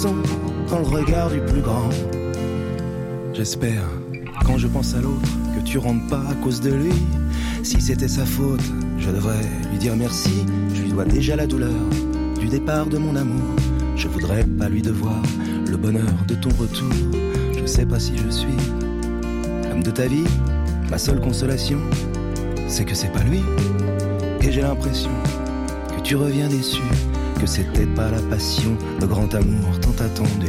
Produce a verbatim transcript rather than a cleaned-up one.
dans le regard du plus grand. J'espère, quand je pense à l'autre, que tu rentres pas à cause de lui. Si c'était sa faute, je devrais lui dire merci. Je lui dois déjà la douleur du départ de mon amour. Je voudrais pas lui devoir le bonheur de ton retour. Je sais pas si je suis l'homme de ta vie. Ma seule consolation, c'est que c'est pas lui. Et j'ai l'impression que tu reviens déçu, que c'était pas la passion, le grand amour tant attendu.